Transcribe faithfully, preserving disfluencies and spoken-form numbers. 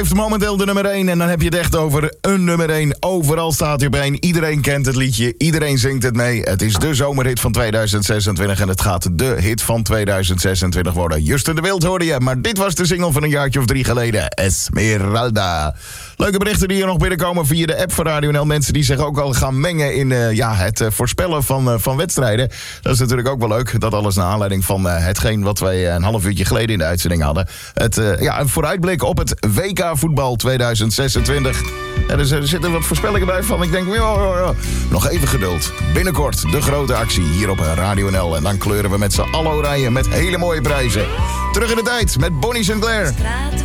heeft momenteel de nummer één. En dan heb je het echt over een nummer één. Overal staat hij op één. Iedereen kent het liedje. Iedereen zingt het mee. Het is de zomerhit van tweeduizend zesentwintig. En het gaat de hit van tweeduizend zesentwintig worden. Justin de Wild hoorde je. Maar dit was de single van een jaartje of drie geleden. Esmeralda. Leuke berichten die hier nog binnenkomen via de app van Radio N L. Mensen die zich ook al gaan mengen in uh, ja, het uh, voorspellen van, uh, van wedstrijden. Dat is natuurlijk ook wel leuk. Dat alles naar aanleiding van uh, hetgeen wat wij uh, een half uurtje geleden in de uitzending hadden. Het, uh, ja, een vooruitblik op het W K voetbal tweeduizend zesentwintig. En er, er zitten wat voorspellingen bij van. Ik denk, ja, ja, ja. Nog even geduld. Binnenkort de grote actie hier op Radio N L. En dan kleuren we met z'n allen oranje met hele mooie prijzen. Terug in de tijd met Bonnie Sinclair.